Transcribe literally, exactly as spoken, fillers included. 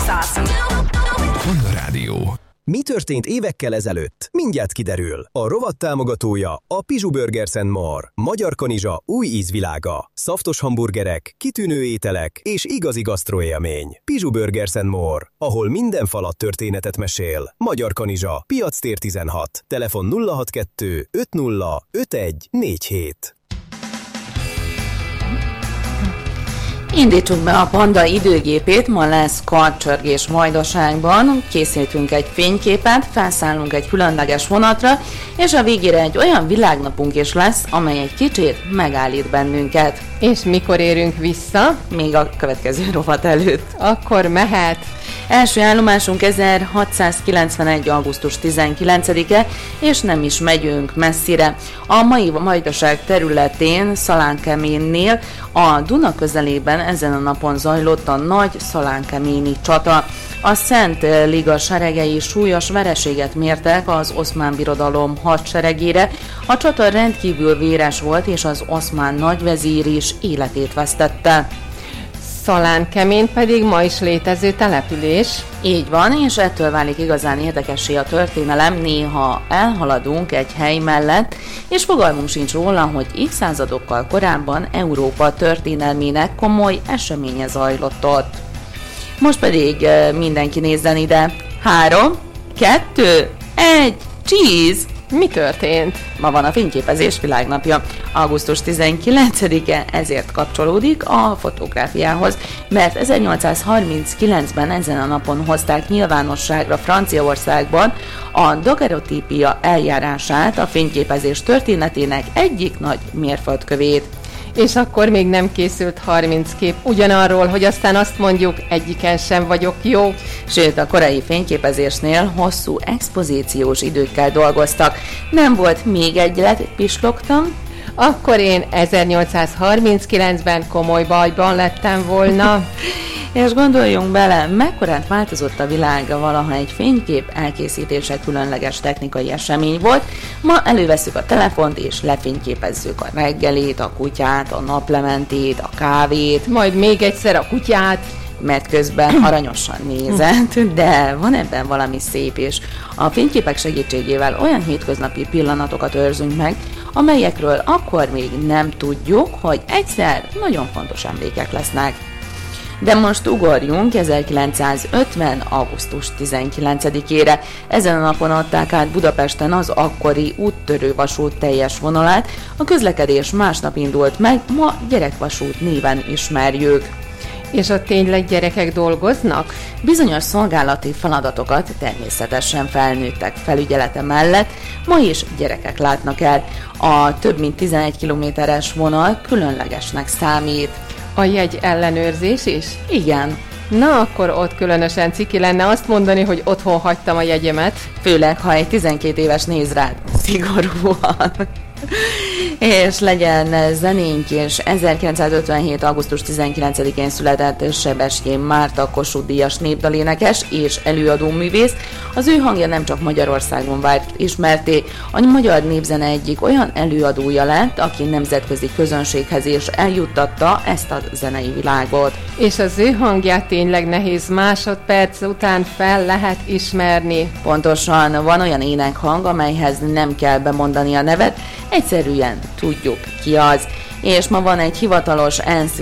Honda Rádió. Mi történt évekkel ezelőtt? Mindjárt kiderül. A rovat támogatója a Pisu Burgers and More. Magyar kanizsa új ízvilága. Szaftos hamburgerek, kitűnő ételek és igazi gasztroélmény. Pisu Burgers and More, ahol minden falat történetet mesél. Magyar kanizsa, Piactér tizenhat. Telefon nulla hatvankettő öt nulla öt egy négy hét. Indítsuk be a Panda időgépét, ma lesz kartcsörgés Vajdaságban, készítünk egy fényképet, felszállunk egy különleges vonatra, és a végére egy olyan világnapunk is lesz, amely egy kicsit megállít bennünket. És mikor érünk vissza? Még a következő rovat előtt. Akkor mehet. Első állomásunk ezerhatszázkilencvenegy. augusztus tizenkilencedike, és nem is megyünk messzire. A mai Vajdaság területén, Szalánkeménnél, a Duna közelében ezen a napon zajlott a nagy szalánkeméni csata. A Szent Liga seregei súlyos vereséget mértek az Oszmán Birodalom hadseregére. A csata rendkívül véres volt, és az oszmán nagyvezír is életét vesztette. Szalánkemény pedig ma is létező település. Így van, és ettől válik igazán érdekessé a történelem, néha elhaladunk egy hely mellett, és fogalmunk sincs róla, hogy évszázadokkal korábban Európa történelmének komoly eseménye zajlott ott. Most pedig mindenki nézzen ide. Három, kettő, egy, cheese! Mi történt? Ma van a fényképezés világnapja. augusztus tizenkilencedike ezért kapcsolódik a fotográfiához, mert ezernyolcszázharminckilencben ezen a napon hozták nyilvánosságra Franciaországban a daguerreotípia eljárását, a fényképezés történetének egyik nagy mérföldkövét. És akkor még nem készült harminc kép ugyanarról, hogy aztán azt mondjuk, egyiken sem vagyok jó. Sőt, a korai fényképezésnél hosszú expozíciós időkkel dolgoztak. Nem volt még egyet, pislogtam. Akkor én ezernyolcszázharminckilencben komoly bajban lettem volna. És gondoljunk bele, mekkorát változott a világa, valaha egy fénykép elkészítése különleges technikai esemény volt. Ma elővesszük a telefont és lefényképezzük a reggelét, a kutyát, a naplementét, a kávét. Majd még egyszer a kutyát. Mert közben aranyosan nézett, de van ebben valami szép, és a fényképek segítségével olyan hétköznapi pillanatokat őrzünk meg, amelyekről akkor még nem tudjuk, hogy egyszer nagyon fontos emlékek lesznek. De most ugorjunk ezerkilencszázötven. augusztus tizenkilencedikére. Ezen a napon adták át Budapesten az akkori úttörő vasút teljes vonalát, a közlekedés másnap indult meg, ma gyerekvasút néven ismerjük. És ott tényleg gyerekek dolgoznak? Bizonyos szolgálati feladatokat természetesen felnőttek felügyelete mellett ma is gyerekek látnak el. A több mint tizenegy kilométeres vonal különlegesnek számít. A jegy ellenőrzés is? Igen. Na, akkor ott különösen ciki lenne azt mondani, hogy otthon hagytam a jegyemet. Főleg, ha egy tizenkét éves néz rád szigorúan. És legyen zenénk, és ezerkilencszázötvenhét. augusztus tizenkilencedikén született Sebestyén Márta Kossuth-díjas népdalénekes és előadóművész. Az ő hangja nem csak Magyarországon vált ismerté, a magyar népzene egyik olyan előadója lett, aki nemzetközi közönséghez is eljuttatta ezt a zenei világot. És az ő hangját tényleg nehéz másodperc után fel lehet ismerni. Pontosan, van olyan énekhang, amelyhez nem kell bemondani a nevet, egyszerűen tudjuk ki az. És ma van egy hivatalos ENSZ